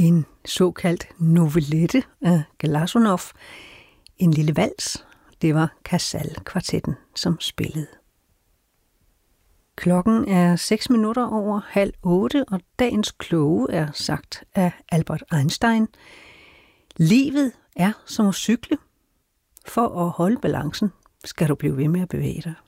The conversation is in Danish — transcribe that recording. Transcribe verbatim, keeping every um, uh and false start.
En såkaldt novelette af Glazunov. En lille vals. Det var Casal-kvartetten, som spillede. Klokken er seks minutter over halv otte, og dagens kloge er sagt af Albert Einstein. Livet er som at cykle. For at holde balancen skal du blive ved med at bevæge dig.